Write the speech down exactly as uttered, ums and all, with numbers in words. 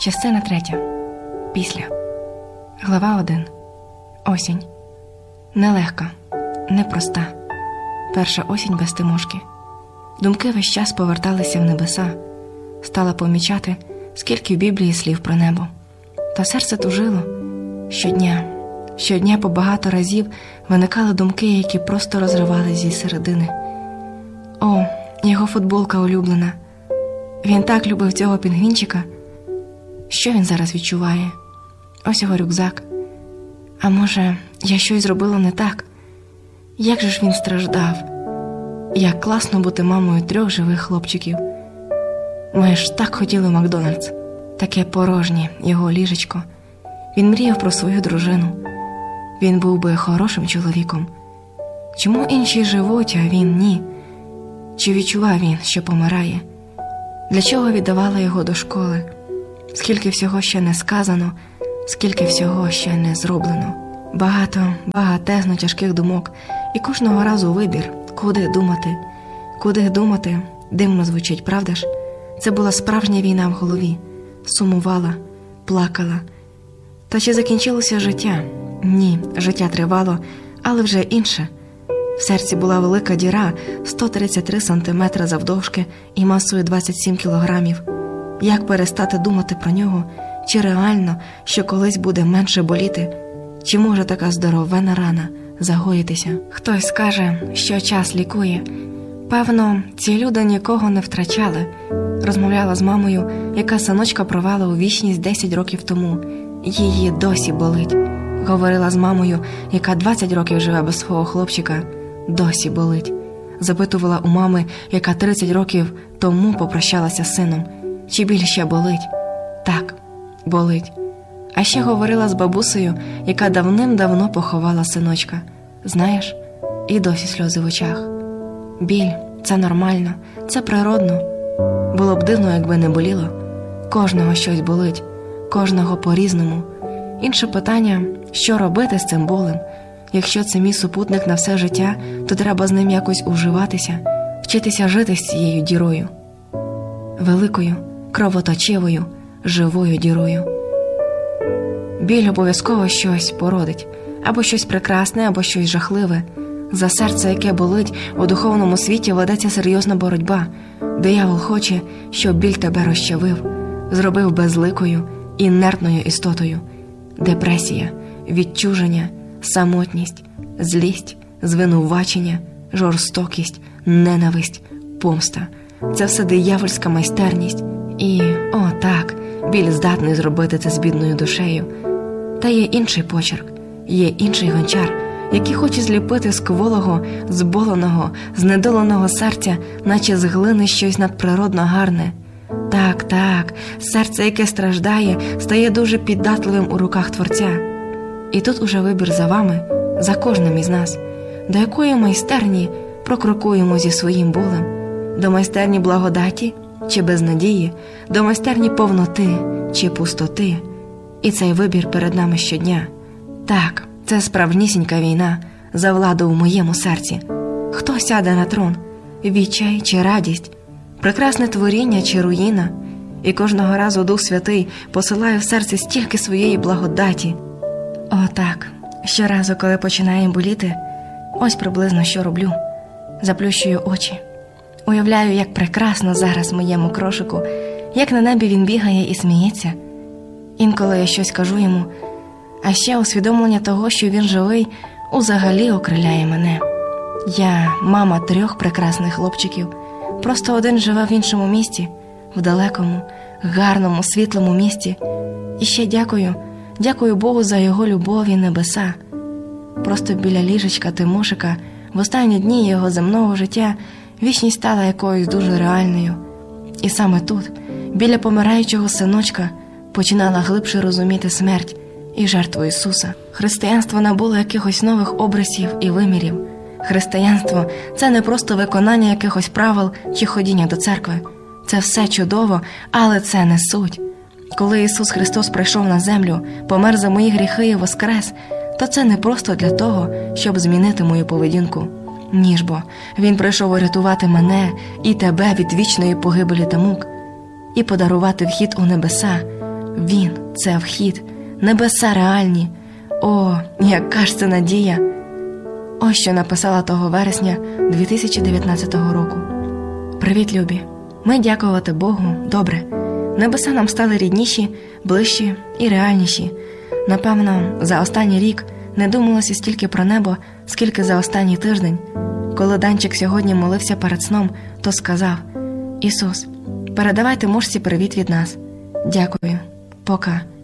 Частина третя. Після. Глава один. Осінь. Нелегка, непроста. Перша осінь без Тимошки. Думки весь час поверталися в небеса. Стала помічати, скільки в Біблії слів про небо. Та серце тужило. Щодня, щодня по багато разів виникали думки, які просто розривали зі середини. О, його футболка улюблена. Він так любив цього пінгвінчика. Що він зараз відчуває? Ось його рюкзак. А може, я щось зробила не так? Як же ж він страждав? Як класно бути мамою трьох живих хлопчиків. Ми ж так хотіли в Макдональдс. Таке порожнє його ліжечко. Він мріяв про свою дружину. Він був би хорошим чоловіком. Чому інші живуть, а він ні? Чи відчував він, що помирає? Для чого віддавала його до школи? Скільки всього ще не сказано, скільки всього ще не зроблено. Багато, багатезно тяжких думок. І кожного разу вибір, куди думати. Куди думати, дивно звучить, правда ж? Це була справжня війна в голові. Сумувала, плакала. Та чи закінчилося життя? Ні, життя тривало, але вже інше. В серці була велика діра, сто тридцять три сантиметри завдовжки і масою двадцять сім кілограмів. Як перестати думати про нього? Чи реально, що колись буде менше боліти? Чи може така здоровенна рана загоїтися? Хтось скаже, що час лікує. Певно, ці люди нікого не втрачали. Розмовляла з мамою, яка синочка провела у вічність десять років тому. Її досі болить. Говорила з мамою, яка двадцять років живе без свого хлопчика. Досі болить. Запитувала у мами, яка тридцять років тому попрощалася з сином. Чи біль ще болить? Так, болить. А ще говорила з бабусею, яка давним-давно поховала синочка. Знаєш, і досі сльози в очах. Біль – це нормально, це природно. Було б дивно, якби не боліло. Кожного щось болить, кожного по-різному. Інше питання – що робити з цим болем? Якщо це мій супутник на все життя, то треба з ним якось уживатися, вчитися жити з цією дірою. Великою, кровоточивою, живою дірою. Біль обов'язково щось породить. Або щось прекрасне, або щось жахливе. За серце, яке болить, у духовному світі ведеться серйозна боротьба. Диявол хоче, щоб біль тебе розчавив, зробив безликою, інертною істотою. Депресія, відчуження, самотність, злість, звинувачення, жорстокість, ненависть, помста. Це все диявольська майстерність. І, о так, біль здатний зробити це з бідною душею. Та є інший почерк, є інший гончар, який хоче зліпити з кволого, зболеного, знедоленого серця, наче з глини щось надприродно гарне. Так, так, серце, яке страждає, стає дуже піддатливим у руках Творця. І тут уже вибір за вами, за кожним із нас. До якої майстерні прокрокуємо зі своїм болем? До майстерні благодаті чи безнадії? До майстерні повноти чи пустоти? І цей вибір перед нами щодня. Так, це справжнісінька війна за владу в моєму серці. Хто сяде на трон? Відчай чи радість? Прекрасне творіння чи руїна? І кожного разу Дух Святий посилає в серце стільки своєї благодаті. О так, щоразу, коли починає боліти, ось приблизно що роблю. Заплющую очі. Уявляю, як прекрасно зараз моєму крошику, як на небі він бігає і сміється. Інколи я щось кажу йому, а ще усвідомлення того, що він живий, узагалі окриляє мене. Я мама трьох прекрасних хлопчиків. Просто один живе в іншому місті, в далекому, гарному, світлому місті. І ще дякую, дякую Богу за його любов і небеса. Просто біля ліжечка Тимошика в останні дні його земного життя вічність стала якоюсь дуже реальною. І саме тут, біля помираючого синочка, починала глибше розуміти смерть і жертву Ісуса. Християнство набуло якихось нових образів і вимірів. Християнство – це не просто виконання якихось правил чи ходіння до церкви. Це все чудово, але це не суть. Коли Ісус Христос прийшов на землю, помер за мої гріхи і воскрес, то це не просто для того, щоб змінити мою поведінку. Ні ж бо, Він прийшов урятувати мене і тебе від вічної погибелі та мук і подарувати вхід у небеса. Він – це вхід, небеса реальні. О, яка ж це надія! Ось що написала того вересня дві тисячі дев'ятнадцятого року. Привіт, любі! Ми, дякувати Богу, добре. Небеса нам стали рідніші, ближчі і реальніші. Напевно, за останній рік не думалося стільки про небо, скільки за останній тиждень. Коли Данчик сьогодні молився перед сном, то сказав: «Ісус, передавайте мушці привіт від нас. Дякую. Пока».